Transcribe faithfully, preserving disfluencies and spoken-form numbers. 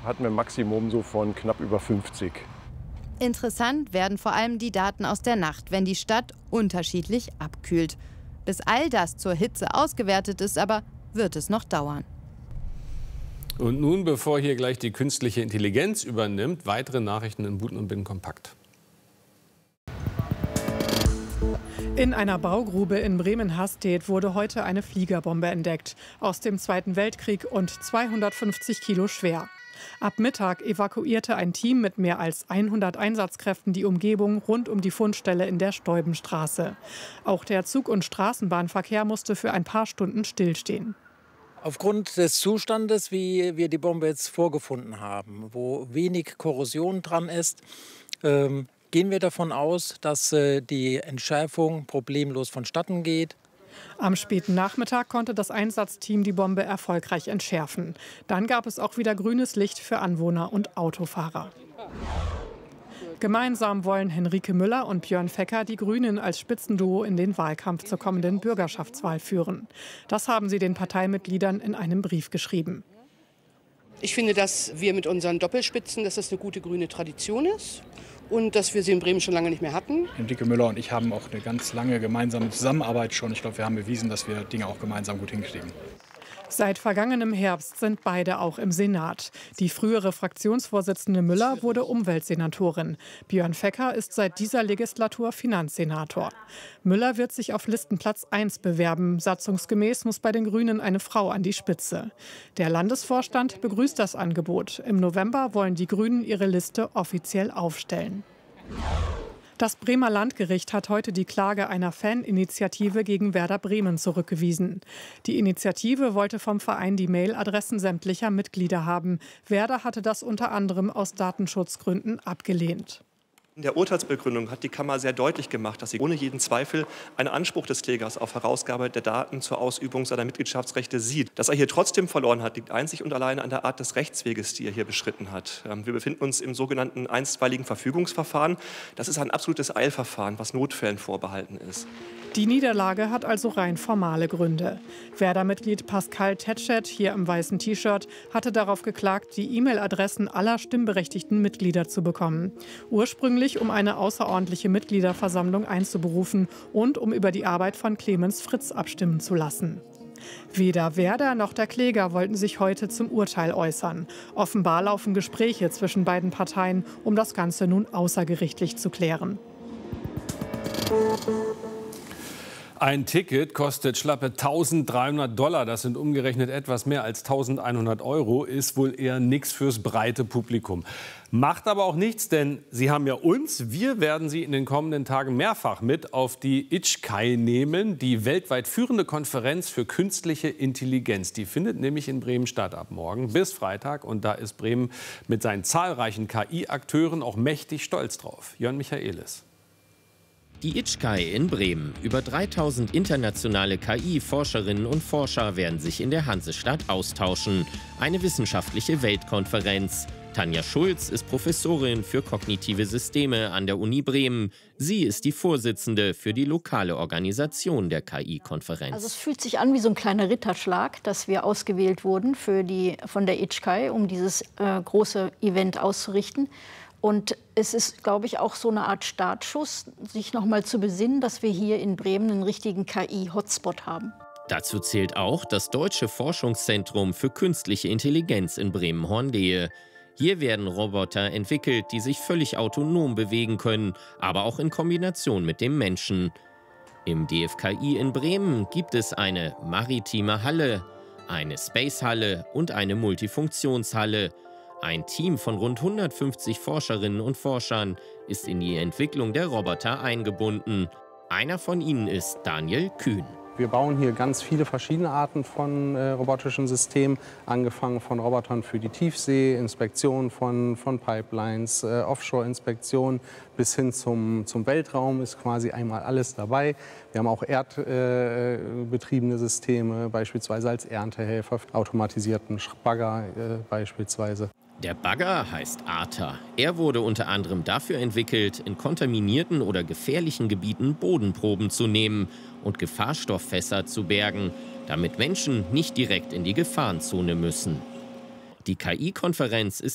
hatten wir ein Maximum so von knapp über fünfzig. Interessant werden vor allem die Daten aus der Nacht, wenn die Stadt unterschiedlich abkühlt. Bis all das zur Hitze ausgewertet ist, aber wird es noch dauern. Und nun, bevor hier gleich die künstliche Intelligenz übernimmt, weitere Nachrichten in Buten und Binnen kompakt. In einer Baugrube in Bremen-Hastedt wurde heute eine Fliegerbombe entdeckt. Aus dem Zweiten Weltkrieg und zweihundertfünfzig Kilo schwer. Ab Mittag evakuierte ein Team mit mehr als hundert Einsatzkräften die Umgebung rund um die Fundstelle in der Steubenstraße. Auch der Zug- und Straßenbahnverkehr musste für ein paar Stunden stillstehen. Aufgrund des Zustandes, wie wir die Bombe jetzt vorgefunden haben, wo wenig Korrosion dran ist, ähm, gehen wir davon aus, dass äh, die Entschärfung problemlos vonstatten geht. Am späten Nachmittag konnte das Einsatzteam die Bombe erfolgreich entschärfen. Dann gab es auch wieder grünes Licht für Anwohner und Autofahrer. Gemeinsam wollen Henrike Müller und Björn Fecker die Grünen als Spitzenduo in den Wahlkampf zur kommenden Bürgerschaftswahl führen. Das haben sie den Parteimitgliedern in einem Brief geschrieben. Ich finde, dass wir mit unseren Doppelspitzen, dass das eine gute grüne Tradition ist und dass wir sie in Bremen schon lange nicht mehr hatten. Henrike Müller und ich haben auch eine ganz lange gemeinsame Zusammenarbeit schon. Ich glaube, wir haben bewiesen, dass wir Dinge auch gemeinsam gut hinkriegen. Seit vergangenem Herbst sind beide auch im Senat. Die frühere Fraktionsvorsitzende Müller wurde Umweltsenatorin. Björn Fecker ist seit dieser Legislatur Finanzsenator. Müller wird sich auf Listenplatz eins bewerben. Satzungsgemäß muss bei den Grünen eine Frau an die Spitze. Der Landesvorstand begrüßt das Angebot. Im November wollen die Grünen ihre Liste offiziell aufstellen. Das Bremer Landgericht hat heute die Klage einer Faninitiative gegen Werder Bremen zurückgewiesen. Die Initiative wollte vom Verein die Mailadressen sämtlicher Mitglieder haben. Werder hatte das unter anderem aus Datenschutzgründen abgelehnt. In der Urteilsbegründung hat die Kammer sehr deutlich gemacht, dass sie ohne jeden Zweifel einen Anspruch des Klägers auf Herausgabe der Daten zur Ausübung seiner Mitgliedschaftsrechte sieht. Dass er hier trotzdem verloren hat, liegt einzig und allein an der Art des Rechtsweges, die er hier beschritten hat. Wir befinden uns im sogenannten einstweiligen Verfügungsverfahren. Das ist ein absolutes Eilverfahren, was Notfällen vorbehalten ist. Die Niederlage hat also rein formale Gründe. Werder-Mitglied Pascal Tetschet, hier im weißen T-Shirt, hatte darauf geklagt, die E-Mail-Adressen aller stimmberechtigten Mitglieder zu bekommen. Ursprünglich, um eine außerordentliche Mitgliederversammlung einzuberufen und um über die Arbeit von Clemens Fritz abstimmen zu lassen. Weder Werder noch der Kläger wollten sich heute zum Urteil äußern. Offenbar laufen Gespräche zwischen beiden Parteien, um das Ganze nun außergerichtlich zu klären. Ein Ticket kostet schlappe tausenddreihundert Dollar. Das sind umgerechnet etwas mehr als tausendeinhundert Euro. Ist wohl eher nichts fürs breite Publikum. Macht aber auch nichts, denn Sie haben ja uns. Wir werden Sie in den kommenden Tagen mehrfach mit auf die I T S C A I nehmen, die weltweit führende Konferenz für künstliche Intelligenz. Die findet nämlich in Bremen statt ab morgen bis Freitag. Und da ist Bremen mit seinen zahlreichen K I-Akteuren auch mächtig stolz drauf. Jörn Michaelis. Die I T S C A I in Bremen. Über dreitausend internationale K I-Forscherinnen und Forscher werden sich in der Hansestadt austauschen. Eine wissenschaftliche Weltkonferenz. Tanja Schulz ist Professorin für kognitive Systeme an der Uni Bremen. Sie ist die Vorsitzende für die lokale Organisation der K I-Konferenz. Also es fühlt sich an wie so ein kleiner Ritterschlag, dass wir ausgewählt wurden für die, von der I T S C A I, um dieses äh, große Event auszurichten. Und es ist, glaube ich, auch so eine Art Startschuss, sich noch mal zu besinnen, dass wir hier in Bremen einen richtigen K I-Hotspot haben. Dazu zählt auch das Deutsche Forschungszentrum für künstliche Intelligenz in Bremen-Horndehe. Hier werden Roboter entwickelt, die sich völlig autonom bewegen können, aber auch in Kombination mit dem Menschen. Im D F K I in Bremen gibt es eine maritime Halle, eine Space-Halle und eine Multifunktionshalle. Ein Team von rund hundertfünfzig Forscherinnen und Forschern ist in die Entwicklung der Roboter eingebunden. Einer von ihnen ist Daniel Kühn. Wir bauen hier ganz viele verschiedene Arten von äh, robotischen Systemen, angefangen von Robotern für die Tiefsee, Inspektion von, von Pipelines, äh, Offshore-Inspektion bis hin zum, zum Weltraum ist quasi einmal alles dabei. Wir haben auch erdbetriebene äh, Systeme, beispielsweise als Erntehelfer, automatisierten Bagger äh, beispielsweise. Der Bagger heißt Arta. Er wurde unter anderem dafür entwickelt, in kontaminierten oder gefährlichen Gebieten Bodenproben zu nehmen und Gefahrstofffässer zu bergen, damit Menschen nicht direkt in die Gefahrenzone müssen. Die K I-Konferenz ist